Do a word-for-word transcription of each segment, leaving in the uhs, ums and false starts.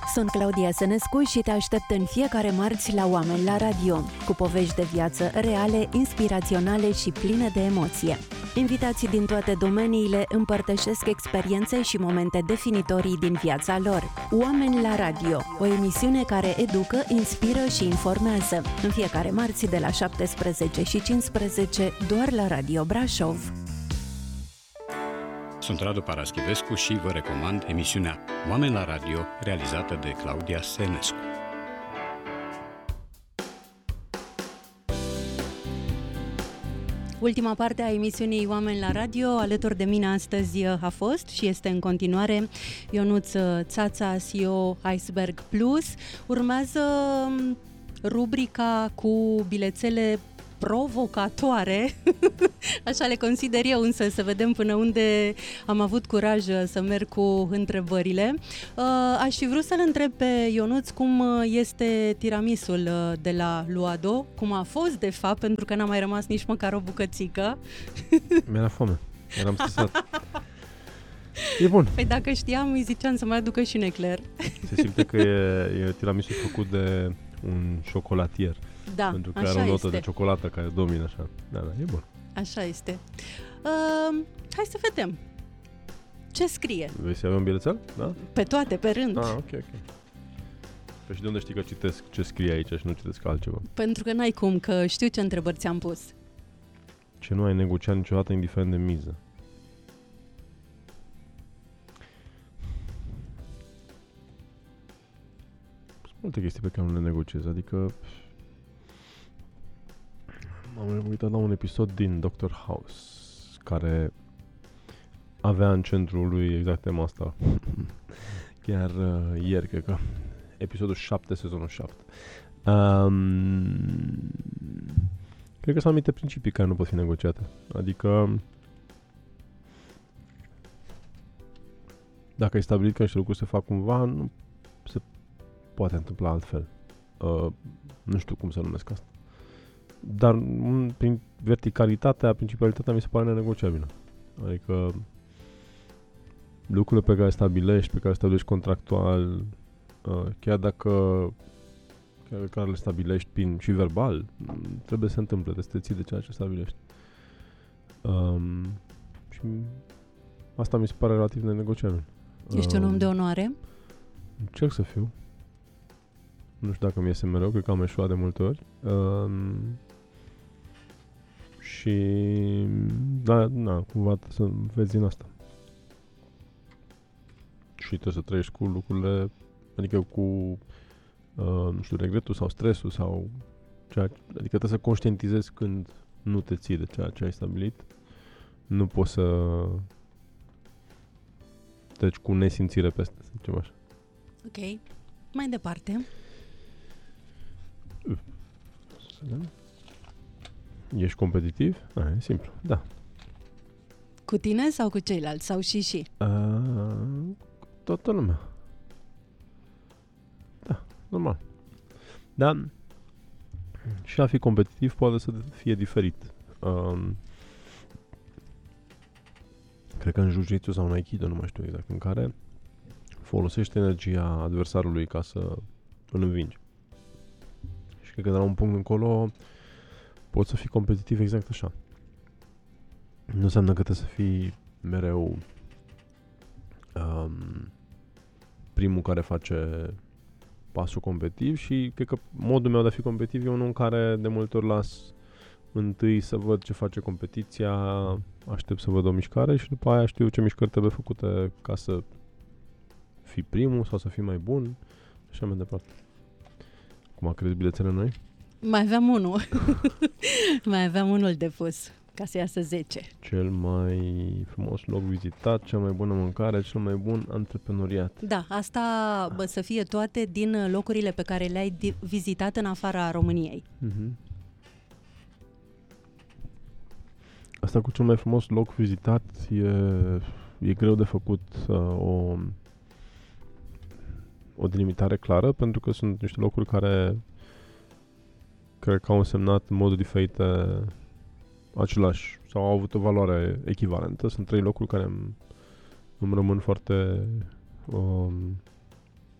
Sunt Claudia Sănescu și te aștept în fiecare marți la Oameni la Radio, cu povești de viață reale, inspiraționale și pline de emoție. Invitații din toate domeniile împărtășesc experiențe și momente definitorii din viața lor. Oameni la Radio, o emisiune care educă, inspiră și informează. În fiecare marți de la șaptesprezece și cincisprezece doar la Radio Brașov. Sunt Radu Paraschivescu și vă recomand emisiunea Oameni la Radio, realizată de Claudia Sănescu. Ultima parte a emisiunii Oameni la Radio, alături de mine astăzi a fost și este în continuare Ionuț Țața, C E O Iceberg Plus. Urmează rubrica cu bilețele provocatoare, așa le consider eu, însă să vedem până unde am avut curaj să merg cu întrebările. Aș fi vrut să-l întreb pe Ionuț cum este tiramisul de la Luado, cum a fost de fapt, pentru că n-a mai rămas nici măcar o bucățică. Mi-era foame, eram stresat. E bun. Păi dacă știam, îi ziceam să mai aducă și un ecler. Se simte că e, e tiramisul făcut de un șocolatier. Da, pentru că așa are o notă este. de ciocolată care domină așa. Da, da, e bun. Așa este. Uh, hai să vedem. Ce scrie? Vrei să avem un bilețel? Da? Pe toate, pe rând. Ah, ok, ok. Păi și de unde știi că citesc ce scrie aici și nu citesc altceva? Pentru că n-ai cum, că știu ce întrebări ți-am pus. Ce nu ai negociat niciodată indiferent de miză? Sunt multe chestii pe care nu le negociez, adică am uitat la un episod din Doctor House care avea în centrul lui exact tema asta. Chiar uh, ieri, cred că episodul șapte, sezonul șapte. Um, cred că sunt anumite principii care nu pot fi negociate. Adică dacă ai stabilit că niște lucruri se fac cumva, nu se poate întâmpla altfel. Uh, nu știu cum să numesc asta. Dar m- prin verticalitatea, principalitatea mi se pare nenegociabilă. Adică lucrurile pe care le stabilești, pe care le stabilești contractual, uh, chiar dacă chiar care le stabilești prin și verbal, trebuie să se întâmple, trebuie să te ții de ceea ce stabilești. Um, și asta mi se pare relativ nenegociabil. Ești um, un om de onoare? Încerc să fiu. Nu știu dacă mi iese mereu, cred că am eșuat de multe ori. Um, și da, na, cumva să vezi din asta. Și trebuie să trăiești cu lucrurile, adică cu, uh, nu știu, regretul sau stresul sau ceea, adică trebuie să conștientizezi când nu te ții de ceea ce ai stabilit. Nu poți să treci cu nesimțire peste, să zicem așa. Ok. Mai departe. Ești competitiv? Ah, e simplu, da. Cu tine sau cu ceilalți? Sau și și? Uh, toată lumea. Da, normal. Dar și a fi competitiv poate să fie diferit. Um, cred că în jiu-jitsu sau în aikido, nu mai știu exact, în care folosești energia adversarului ca să îl învingi. Și cred că de la un punct încolo poți să fii competitiv exact așa. Nu înseamnă că trebuie să fii mereu um, primul care face pasul competitiv și cred că modul meu de a fi competitiv e unul în care de multe ori las întâi să văd ce face competiția, aștept să văd o mișcare și după aia știu ce mișcări trebuie făcute ca să fii primul sau să fii mai bun și așa mai departe. Cum crezi bilețele noi? Mai aveam unul. Mai aveam unul de pus, ca să iasă zece. Cel mai frumos loc vizitat, cea mai bună mâncare, cel mai bun antreprenoriat. Da, asta bă, să fie toate din locurile pe care le-ai di- vizitat în afara României. Mm-hmm. Asta cu cel mai frumos loc vizitat e, e greu de făcut uh, o, o delimitare clară, pentru că sunt niște locuri care cred că au însemnat în moduri diferite același sau au avut o valoare echivalentă. Sunt trei locuri care îmi, îmi rămân foarte um,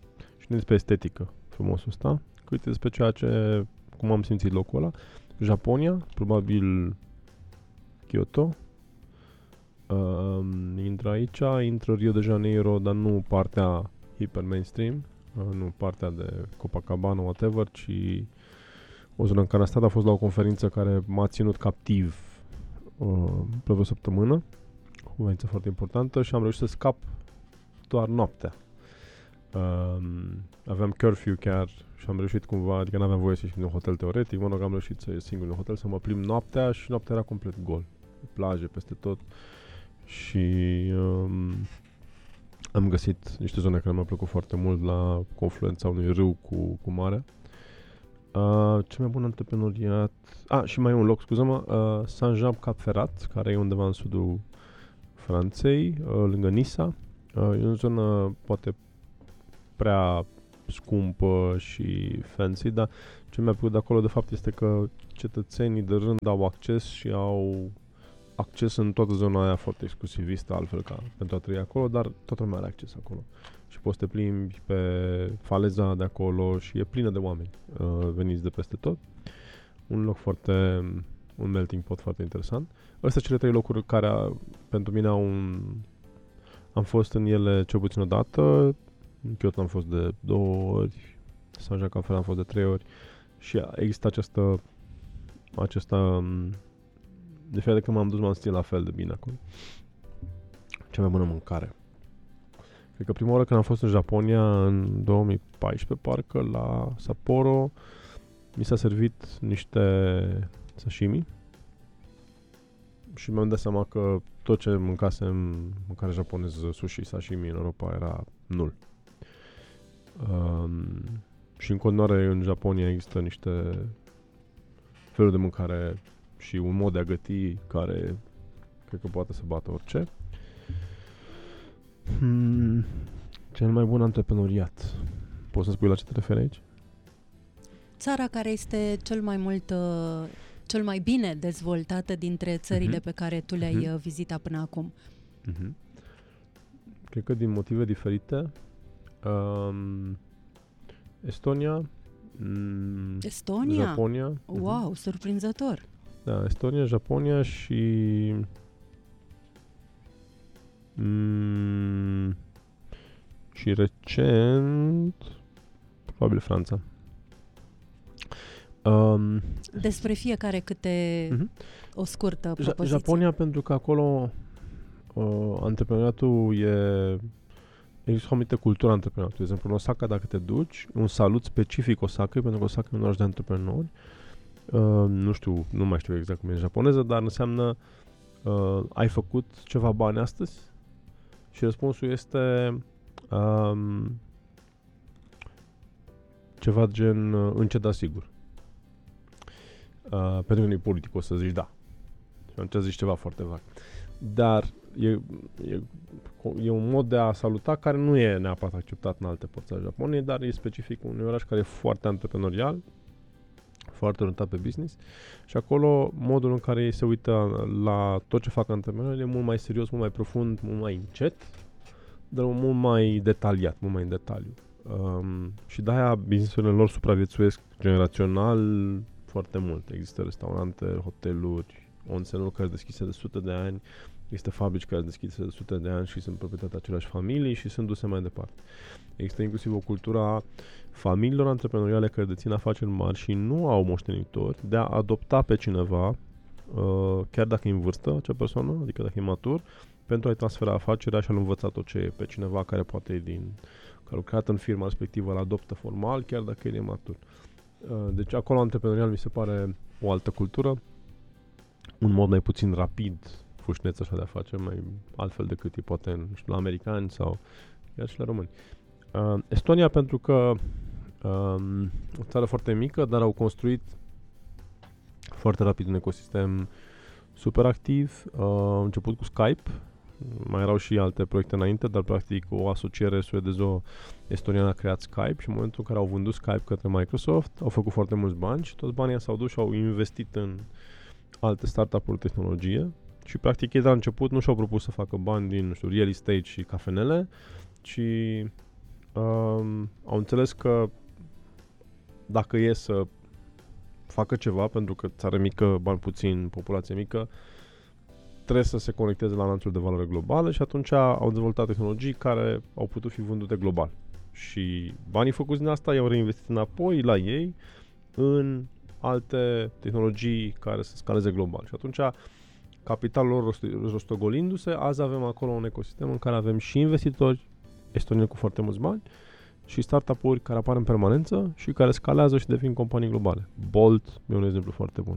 și nu despre estetică frumosul ăsta, cât despre ceea ce, cum am simțit locul ăla. Japonia, probabil Kyoto. Uh, intră aici, intră Rio de Janeiro, dar nu partea hiper mainstream, uh, nu partea de Copacabana, whatever, ci o zonă în care am stat. A fost la o conferință care m-a ținut captiv uh, pe o săptămână, o conferință foarte importantă, și am reușit să scap doar noaptea. Uh, aveam curfew chiar și am reușit cumva, adică n-aveam voie să ieșim din hotel teoretic, mă rog, am reușit să ies singur din hotel, să mă plimb noaptea și noaptea era complet gol. Plaje peste tot și um, am găsit niște zone care mi-au plăcut foarte mult la confluența unui râu cu, cu marea. Uh, ce mai bun antreprenoriat... Ah, și mai e un loc, scuză-mă, uh, Saint-Jean-Cap-Ferrat, care e undeva în sudul Franței, uh, lângă Nisa. Uh, e o zonă poate prea scumpă și fancy, dar ce mi-a plăcut de acolo de fapt este că cetățenii de rând au acces și au acces în toată zona aia foarte exclusivistă, altfel ca pentru a trăi acolo, dar toată lumea are acces acolo. Și poți să te plimbi pe faleza de acolo și e plină de oameni uh, veniți de peste tot. Un loc foarte, un melting pot foarte interesant. Astea sunt cele trei locuri care a, pentru mine au un... Am fost în ele cel puțin o dată. În Kyoto am fost de două ori, Saint-Jean-Cap-Ferrat am fost de trei ori și există această acesta de fiecare când m-am dus m-am simțit la fel de bine acolo. Cea mai bună mâncare. Cred că prima oară când am fost în Japonia în două mii paisprezece parcă la Sapporo mi s-a servit niște sashimi și mi-am dat seama că tot ce mâncasem mâncare japoneză, sushi, sashimi în Europa era nul. Um, și în continuare în Japonia există niște feluri de mâncare și un mod de a găti care cred că poate să bată orice. Hmm, cel mai bun antreprenoriat. Poți să spui la ce te referi aici? Țara care este cel mai mult, uh, cel mai bine dezvoltată dintre țările uh-huh. pe care tu le-ai uh-huh. vizitat până acum. Uh-huh. Cred că din motive diferite. Um, Estonia, mm, Estonia? Japonia. Wow, uh-huh. surprinzător. Da, Estonia, Japonia și mm, și recent probabil Franța. Um, Despre fiecare câte uh-huh. o scurtă propoziție. Japonia, pentru că acolo uh, antreprenoriatul e... Există o anumită cultură antreprenoriatului. De exemplu, în Osaka, dacă te duci, un salut specific Osaka, pentru că Osaka e un oraș de antreprenori. Uh, nu știu, nu mai știu exact cum e în japoneză, dar înseamnă uh, ai făcut ceva bani astăzi? Și răspunsul este um, ceva gen uh, încet, sigur. Uh, pentru că nu e politic, o să zici da. Și atunci zici ceva foarte vag. Dar e, e, e un mod de a saluta care nu e neapărat acceptat în alte părți ale Japoniei, dar e specific unui oraș care e foarte antreprenorial, foarte orientat pe business și acolo modul în care ei se uită la tot ce fac antreprenorii e mult mai serios, mult mai profund, mult mai încet, dar mult mai detaliat, mult mai în detaliu. Um, și de-aia business-urile lor supraviețuiesc generațional foarte mult. Există restaurante, hoteluri, onsenuri care sunt deschise de sute de ani, există fabrici care sunt deschise de sute de ani și sunt proprietatea aceleași familii și sunt duse mai departe. Există inclusiv o cultură a familiilor antreprenoriale care dețin afaceri mari și nu au moștenitori de a adopta pe cineva, uh, chiar dacă e în vârstă acea persoană, adică dacă e matur, pentru a-i transfera afacerea și a-l învăța tot ce e pe cineva care poate e din, care a lucrat în firma respectivă, îl adoptă formal, chiar dacă el e matur. Uh, deci acolo antreprenorial mi se pare o altă cultură, un mod mai puțin rapid, fușneț așa de a face, mai altfel decât e poate în, nu știu, la americani sau chiar și la români. Uh, Estonia pentru că um, o țară foarte mică, dar au construit foarte rapid un ecosistem super activ. Uh, au început cu Skype, mai erau și alte proiecte înainte, dar practic o asociere suedezo-estoniană a creat Skype și în momentul în care au vândut Skype către Microsoft, au făcut foarte mulți bani și toți banii s-au dus și au investit în alte startup-uri de tehnologie și practic ei de la început nu și-au propus să facă bani din, nu știu, real estate și cafenele, ci Um, au înțeles că dacă e să facă ceva, pentru că țară mică, bani puțin, populație mică, trebuie să se conecteze la lanțul de valoare globală și atunci au dezvoltat tehnologii care au putut fi vândute global. Și banii făcuți din asta i-au reinvestit înapoi la ei în alte tehnologii care să scaleze global. Și atunci capitalul lor rostogolindu-se, azi avem acolo un ecosistem în care avem și investitori estonieni cu foarte mulți bani și startup-uri care apar în permanență și care scalează și devin companii globale. Bolt e un exemplu foarte bun.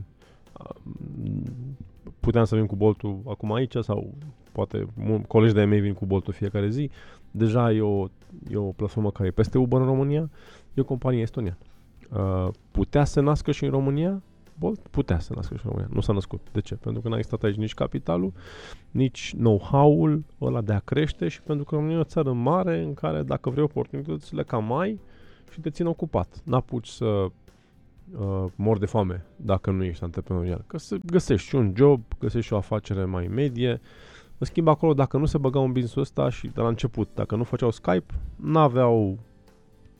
Puteam să vin cu Bolt-ul acum aici sau poate colegi de-ai mei vin cu Bolt-ul fiecare zi. Deja e o, e o platformă care e peste Uber în România, e o companie estoniană. Uh, putea să nască și în România? Bolt putea să nască și în România. Nu s-a născut. De ce? Pentru că n-a existat aici nici capitalul, nici know-how-ul ăla de a crește și pentru că România e o țară mare în care dacă vrei oportunități le cam ai și te ține ocupat. N-apuci să uh, mori de foame dacă nu ești antreprenorial. Că să găsești și un job, găsești și o afacere mai medie. În schimb acolo, dacă nu se băgau în business-ul ăsta și de la început, dacă nu făceau Skype, n-aveau